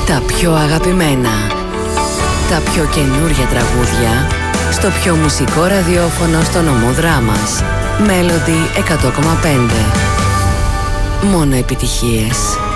Τα πιο αγαπημένα, τα πιο καινούργια τραγούδια στο πιο μουσικό ραδιόφωνο στο νομό Δράμας. Melody 100,5. Μόνο επιτυχίες.